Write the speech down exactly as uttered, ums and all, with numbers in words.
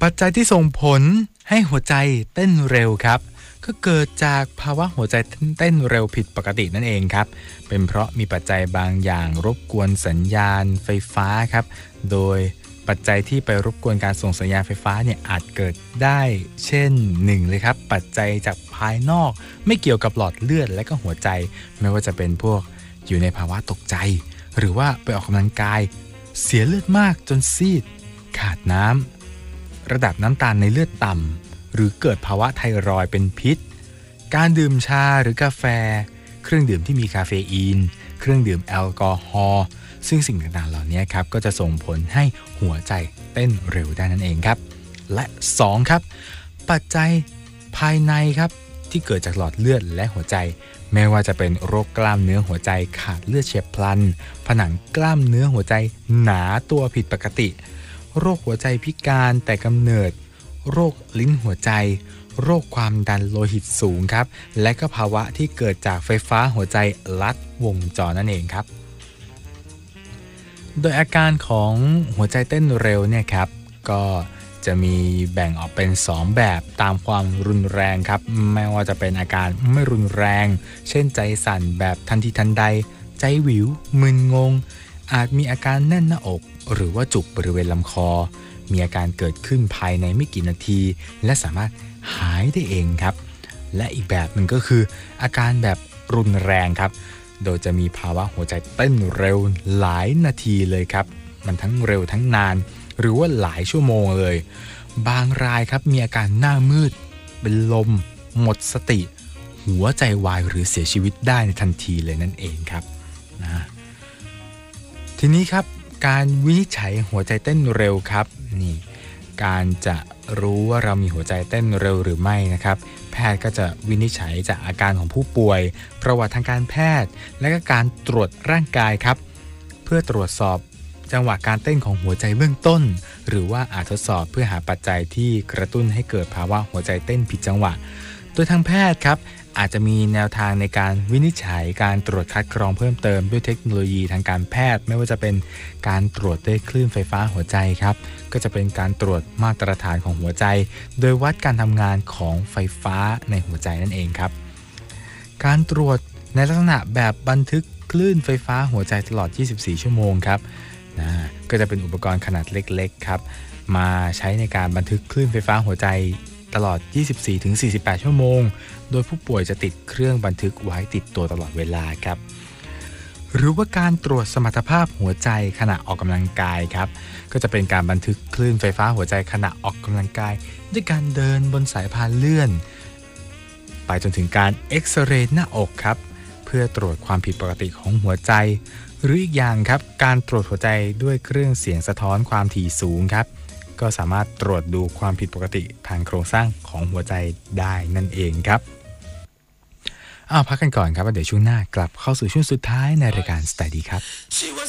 ปัจจัยที่ส่งผลให้หัวใจเต้นเร็วครับก็เกิดจากภาวะหัวใจเต้นเร็วผิดปกตินั่นเองครับเป็นเพราะมีปัจจัยบางอย่างรบกวนสัญญาณไฟฟ้าครับโดยปัจจัยที่ไปรบกวนการส่งสัญญาณไฟฟ้าเนี่ยอาจเกิดได้เช่นหนึ่งเลยครับปัจจัยจากภายนอกไม่เกี่ยวกับหลอดเลือดและก็หัวใจไม่ว่าจะเป็นพวกอยู่ในภาวะตกใจหรือว่าไปออกกำลังกายเสียเลือดมากจนซีดขาดน้ำระดับน้ำตาลในเลือดต่ำหรือเกิดภาวะไทรอยด์เป็นพิษการดื่มชาหรือกาแฟเครื่องดื่มที่มีคาเฟอีนเครื่องดื่มแอลกอฮอล์ซึ่งสิ่งต่างๆเหล่านี้ครับก็จะส่งผลให้หัวใจเต้นเร็วได้นั่นเองครับและสองครับปัจจัยภายในครับที่เกิดจากหลอดเลือดและหัวใจไม่ว่าจะเป็นโรคกล้ามเนื้อหัวใจขาดเลือดเฉียบพลันผนังกล้ามเนื้อหัวใจหนาตัวผิดปกติโรคหัวใจพิการแต่กำเนิดโรคลิ้นหัวใจโรคความดันโลหิตสูงครับและก็ภาวะที่เกิดจากไฟฟ้าหัวใจลัดวงจรนั่นเองครับโดยอาการของหัวใจเต้นเร็วเนี่ยครับก็จะมีแบ่งออกเป็นสองแบบตามความรุนแรงครับไม่ว่าจะเป็นอาการไม่รุนแรงเช่นใจสั่นแบบทันทีทันใดใจหวิวมึนงงอาจมีอาการแน่นหน้าอกหรือว่าจุกบริเวณลำคอมีอาการเกิดขึ้นภายในไม่กี่นาทีและสามารถหายได้เองครับและอีกแบบหนึ่งก็คืออาการแบบรุนแรงครับโดยจะมีภาวะหัวใจเต้นเร็วหลายนาทีเลยครับมันทั้งเร็วทั้งนานหรือว่าหลายชั่วโมงเลยบางรายครับมีอาการหน้ามืดเป็นลมหมดสติหัวใจวายหรือเสียชีวิตได้ในทันทีเลยนั่นเองครับนะทีนี้ครับการวินิจฉัยหัวใจเต้นเร็วครับนี่การจะรู้ว่าเรามีหัวใจเต้นเร็วหรือไม่นะครับแพทย์ก็จะวินิจฉัยจากอาการของผู้ป่วยประวัติทางการแพทย์และก็การตรวจร่างกายครับเพื่อตรวจสอบจังหวะการเต้นของหัวใจเบื้องต้นหรือว่าอาจทดสอบเพื่อหาปัจจัยที่กระตุ้นให้เกิดภาวะหัวใจเต้นผิดจังหวะโดยทางแพทย์ครับอาจจะมีแนวทางในการวินิจฉัยการตรวจคัดกรองเพิ่มเติมด้วยเทคโนโลยีทางการแพทย์ไม่ว่าจะเป็นการตรวจด้วยคลื่นไฟฟ้าหัวใจครับก็จะเป็นการตรวจมาตรฐานของหัวใจโดยวัดการทำงานของไฟฟ้าในหัวใจนั่นเองครับการตรวจในลักษณะแบบบันทึกคลื่นไฟฟ้าหัวใจตลอดยี่สิบสี่ชั่วโมงครับนะก็จะเป็นอุปกรณ์ขนาดเล็กๆครับมาใช้ในการบันทึกคลื่นไฟฟ้าหัวใจตลอด ยี่สิบสี่ถึงสี่สิบแปด ชั่วโมงโดยผู้ป่วยจะติดเครื่องบันทึกไว้ติดตัวตลอดเวลาครับหรือว่าการตรวจสมรรถภาพหัวใจขณะออกกำลังกายครับก็จะเป็นการบันทึกคลื่นไฟฟ้าหัวใจขณะออกกำลังกายด้วยการเดินบนสายพานเลื่อนไปจนถึงการเอ็กซเรย์หน้าอกครับเพื่อตรวจความผิดปกติของหัวใจหรืออีกอย่างครับการตรวจหัวใจด้วยเครื่องเสียงสะท้อนความถี่สูงครับก็สามารถตรวจดูความผิดปกติทางโครงสร้างของหัวใจได้นั่นเองครับอ้าวพักกันก่อนครับเดี๋ยวช่วงหน้ากลับเข้าสู่ช่วงสุดท้ายในรายการสไตล์ดีครับ